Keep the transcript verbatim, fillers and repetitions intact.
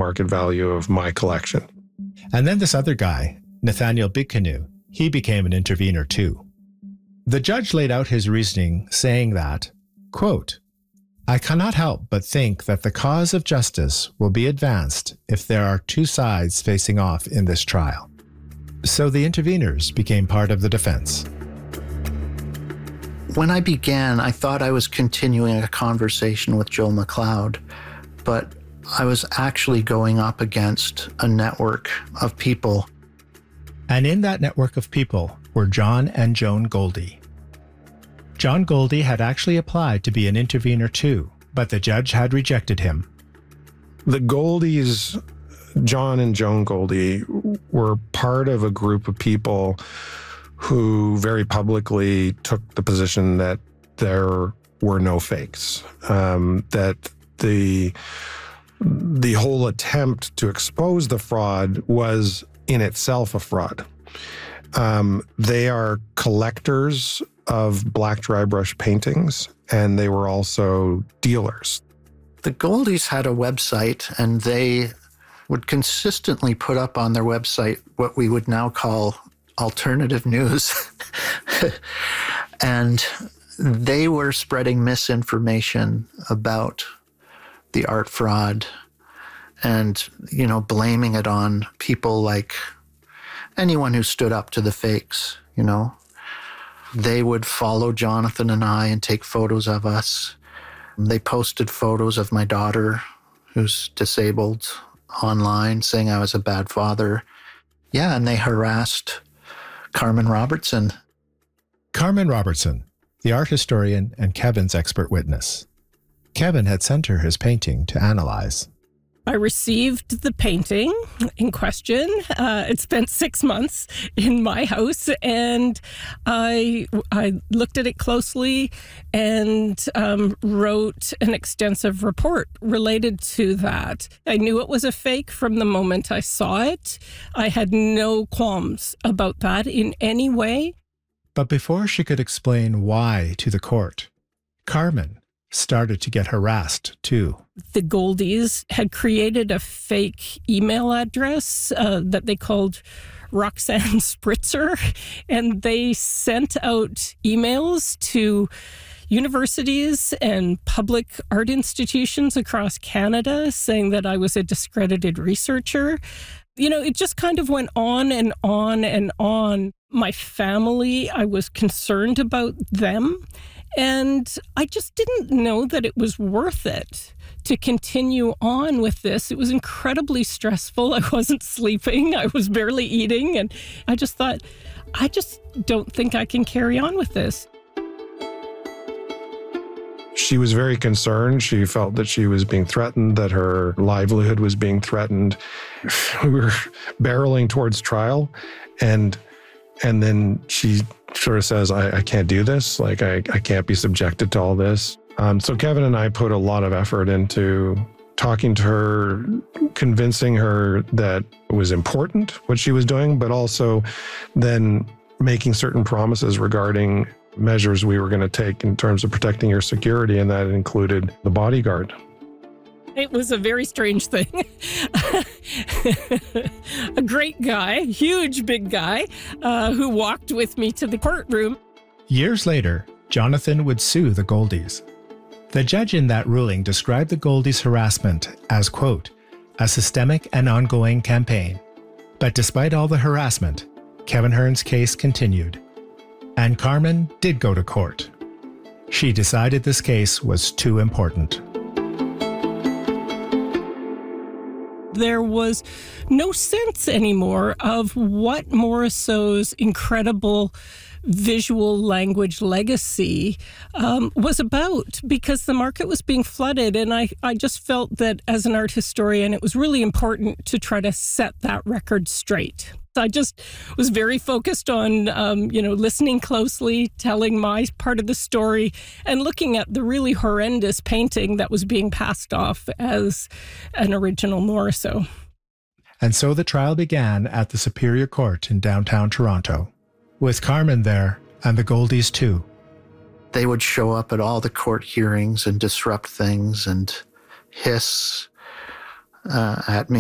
market value of my collection. And then this other guy, Nathaniel Bigcanoe, he became an intervener too. The judge laid out his reasoning, saying that, quote, "I cannot help but think that the cause of justice will be advanced if there are two sides facing off in this trial." So the interveners became part of the defense. When I began, I thought I was continuing a conversation with Joe MacLeod, but I was actually going up against a network of people. And in that network of people were John and Joan Goldie. John Goldie had actually applied to be an intervener too, but the judge had rejected him. The Goldies, John and Joan Goldie, were part of a group of people who very publicly took the position that there were no fakes, um, that the the whole attempt to expose the fraud was in itself a fraud. Um, they are collectors of black dry brush paintings, and they were also dealers. The Goldies had a website, and they would consistently put up on their website what we would now call alternative news. And they were spreading misinformation about the art fraud and, you know, blaming it on people like anyone who stood up to the fakes, you know. They would follow Jonathan and I and take photos of us. They posted photos of my daughter, who's disabled, online, saying I was a bad father. Yeah, and they harassed Carmen Robertson. Carmen Robertson, the art historian and Kevin's expert witness. Kevin had sent her his painting to analyze. I received the painting in question. Uh, it spent six months in my house, and I I looked at it closely and um, wrote an extensive report related to that. I knew it was a fake from the moment I saw it. I had no qualms about that in any way. But before she could explain why to the court, Carmen started to get harassed too. The Goldies had created a fake email address uh, that they called Roxanne Spritzer, and they sent out emails to universities and public art institutions across Canada saying that I was a discredited researcher. You know, it just kind of went on and on and on. My family, I was concerned about them. And I just didn't know that it was worth it to continue on with this. It was incredibly stressful. I wasn't sleeping. I was barely eating. And I just thought, I just don't think I can carry on with this. She was very concerned. She felt that she was being threatened, that her livelihood was being threatened. We were barreling towards trial. And and then she sort of says, I, I can't do this. Like, I, I can't be subjected to all this. Um, so Kevin and I put a lot of effort into talking to her, convincing her that it was important what she was doing, but also then making certain promises regarding measures we were going to take in terms of protecting her security, and that included the bodyguard. It was a very strange thing. A great guy, huge big guy, uh, who walked with me to the courtroom. Years later, Jonathan would sue the Goldies. The judge in that ruling described the Goldies' harassment as, quote, a systemic and ongoing campaign. But despite all the harassment, Kevin Hearn's case continued. And Carmen did go to court. She decided this case was too important. There was no sense anymore of what Morisot's incredible visual language legacy um, was about, because the market was being flooded. And I, I just felt that as an art historian, it was really important to try to set that record straight. I just was very focused on, um, you know, listening closely, telling my part of the story, and looking at the really horrendous painting that was being passed off as an original Morisot. And so the trial began at the Superior Court in downtown Toronto, with Carmen there and the Goldies too. They would show up at all the court hearings and disrupt things and hiss uh, at me.